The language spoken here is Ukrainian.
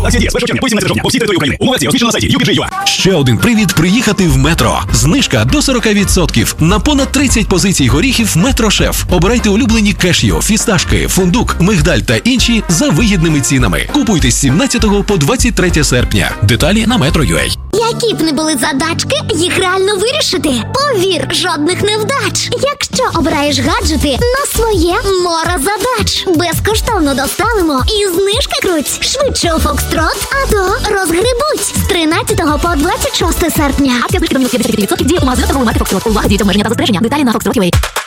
Акція діє з 1 червня по 17 жовтня по всій території України. Умови акції розміщено на сайті UPG.ua. Ще один привід приїхати в Метро. Знижка до 40% на понад 30 позицій горіхів Метрошеф. Обирайте улюблені кешю, фісташки, фундук, мигдаль та інші за вигідними цінами. Купуйте з 17 по 23 серпня. Деталі на Metro.ua. Які б не були задачки, їх реально вирішити. Повір, жодних невдач. Якщо обираєш гаджети на своє море задач. Безкоштовно доставимо і знижки круть. Швидше у Фокстрот, а то розгребуть. З 13 по 26 серпня. Акція знижки до мінус 50% діє у магазинах та воломаркет Фокстрот. Увага, діють обмеження та застереження. Деталі на Фокстрот.ua.